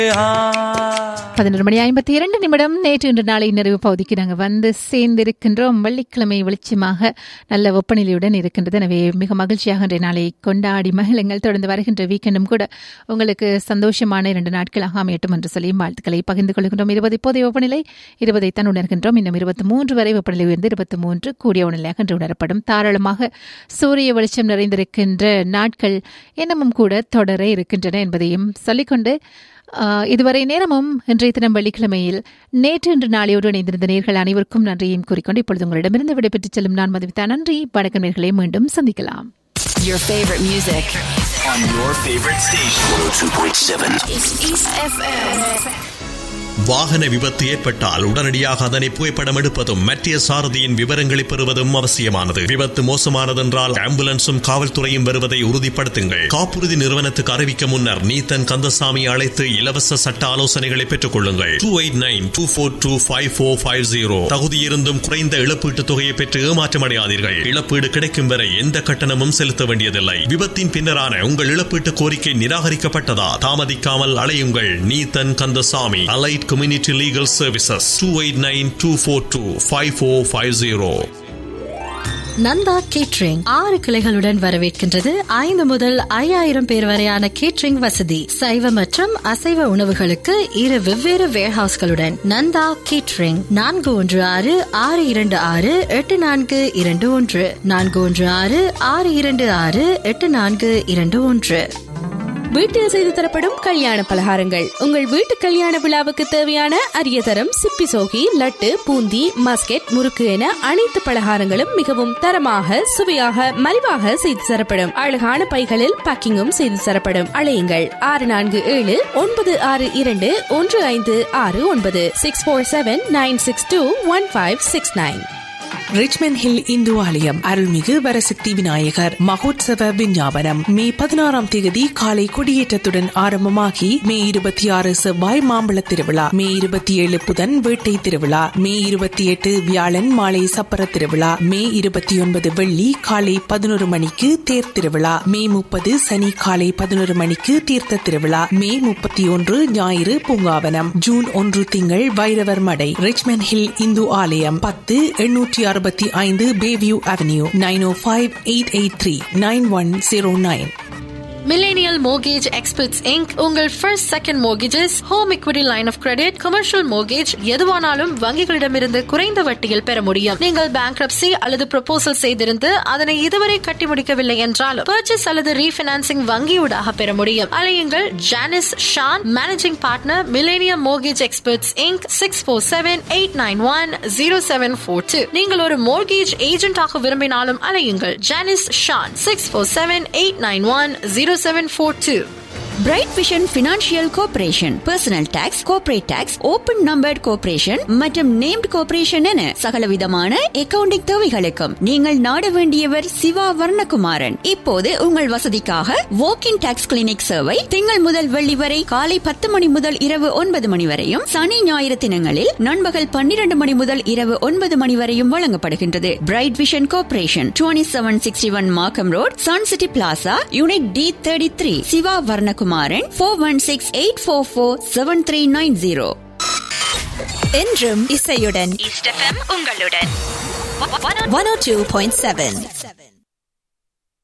11:52 நேற்று இன்று நாளை நிறைவு பகுதிக்கு நாங்கள் வந்து சேர்ந்திருக்கின்றோம். வெள்ளிக்கிழமை வெளிச்சமாக நல்ல வெப்பநிலையுடன் இருக்கின்றது. எனவே மிக மகிழ்ச்சியாக இன்றைய நாளை கொண்டாடி மகிழுங்கள். தொடர்ந்து வருகின்ற வீக்கெண்டும் கூட உங்களுக்கு சந்தோஷமான 2 நாட்களாக அமையட்டும் என்று சொல்லி வாழ்த்துக்களை பகிர்ந்து கொள்கின்றோம். 20 இப்போதைய வெப்பநிலை 20 தான் உணர்கின்றோம். இன்னும் 23 வரை வெப்பநிலை உயர்ந்து 23 கூடிய உணர்நிலையாக இன்று உணரப்படும். தாராளமாக சூரிய வெளிச்சம் நிறைந்திருக்கின்ற நாட்கள் இன்னமும் கூட தொடர இருக்கின்றன என்பதையும் சொல்லிக்கொண்டு இதுவரை நேரமும் இன்றைய தினம் வெள்ளிக்கிழமையில் நேற்று இன்று நாளையோடு இணைந்திருந்த நேர்கள் அனைவருக்கும் நன்றியையும் கூறிக்கொண்டு இப்பொழுது உங்களிடமிருந்து விடைபெற்றுச் செல்லும் நான் மதுமிதா. நன்றி, வணக்கம் நேர்களே, மீண்டும் சந்திக்கலாம். Your favorite music on your favorite station 102.7 East FM. வாகன விபத்து ஏற்பட்டால் உடனடியாக அதனை புகைப்படம் எடுப்பதும் மற்ற சாரதியின் விவரங்களை பெறுவதும் அவசியமானது. விபத்து மோசமானதென்றால் ஆம்புலன்ஸும் காவல்துறையும் வருவதை உறுதிப்படுத்துங்கள். காப்புறுதி நிறுவனத்துக்கு அறிவிக்க முன்னர் நீத்தன் கந்தசாமி அழைத்து இலவச சட்ட ஆலோசனைகளை பெற்றுக் கொள்ளுங்கள். 2892425450. தகுதியிருந்தும் குறைந்த இழப்பீட்டுத் தொகையை பெற்று ஏமாற்றமடையாதீர்கள். இழப்பீடு கிடைக்கும் வரை எந்த கட்டணமும் செலுத்த வேண்டியதில்லை. விபத்தின் பின்னரான உங்கள் இழப்பீட்டு கோரிக்கை நிராகரிக்கப்பட்டதா? தாமதிக்காமல் அலையுங்கள். Neethan Kandasamy, allied Community Legal Services, 2894255450. Nanda catering 6 கிளைகளுடன் வரவேற்கின்றது. 5 முதல் 5000 பேர் வரையான கேட்டரிங் வசதி. சைவ மற்றும் அசைவ உணவுகளுக்கு 2 வெவ்வேறு வேர்ஹவுஸ்களுடன் நந்தா கேட்டரிங் 416-626-8421 416-626-8421. வீட்டில் செய்து தரப்படும் கல்யாண பலகாரங்கள். உங்கள் வீட்டு கல்யாண விழாவுக்கு தேவையான அரிய தரம் சிப்பி சோகி, லட்டு, பூந்தி, மஸ்கெட், முறுக்கு என அனைத்து பலகாரங்களும் மிகவும் தரமாக, சுவையாக, மலிவாக செய்து தரப்படும். அழகான பைகளில் பேக்கிங்கும் செய்து தரப்படும். அழையுங்கள் 642-952-1569 647-962-1569. ரிச்மண்ட் ஹில் இந்து ஆலயம் அருள்மிகு வரசக்தி விநாயகர் மகோத்சவ விஞ்ஞாபனம் மே 16ஆம் தேதி காலை கொடியேற்றத்துடன் ஆரம்பமாகி மே 26 செவ்வாய் மாம்பழ திருவிழா, மே 27 புதன் வேட்டை திருவிழா, மே 28 வியாழன் மாலை சப்பர திருவிழா, மே 29 வெள்ளி காலை 11 மணிக்கு தேர் திருவிழா, மே 30 சனி காலை 11 மணிக்கு தீர்த்த திருவிழா, மே 31 ஞாயிறு பூங்காவனம், ஜூன் 1 திங்கள் வைரவர் மடை. ரிச்மண்ட் ஹில் இந்து ஆலயம் 10-865 Bayview Avenue 905-883-9109. Millennial Mortgage Experts Inc. உங்கள் first second mortgages, home equity line of credit, commercial mortgage எதுவானாலும் வங்கிகளிடமிருந்து குறைந்த வட்டியில் பெற முடியும். நீங்கள் bankruptcy அல்லது proposal செய்திருந்து அதனை இதுவரை கட்டி முடிக்கவில்லை என்றாலும் purchase அல்லது refinancing வங்கியூடாக பெற முடியும். அலையுங்கள் Janice Shawn, managing partner, Millennium Mortgage Experts Inc. 647-891-0742. நீங்கள் ஒரு mortgage agent ஆக விரும்பினாலும் அலையுங்கள் Janice Shawn 647-891-0742. Bright Vision Financial Corporation, Personal Tax, Corporate Tax, Open Numbered Corporation மற்றும் Named Corporation என சகலவிதமான அக்கவுண்டிங் தேவைகளுக்கும் நீங்கள் நாட வேண்டியவர் சிவா வர்ணகுமாரன். இப்போது உங்கள் வசதிக்காக வாக்கிங் டாக்ஸ் கிளினிக் சேவை திங்கள் முதல் வெள்ளி வரை காலை 10 மணி முதல் இரவு 9 மணி வரையும், சனி ஞாயிறு தினங்களில் நண்பகல் 12 மணி முதல் இரவு 9 மணி வரையும் வழங்கப்படுகின்றது. Bright Vision Corporation, 2761 Markham Road, Sun City Plaza, Unit D33, Siva Varnakumaran 416-844-7390. என்றும் இசையுடன் East FM உங்களுடன் 102.7.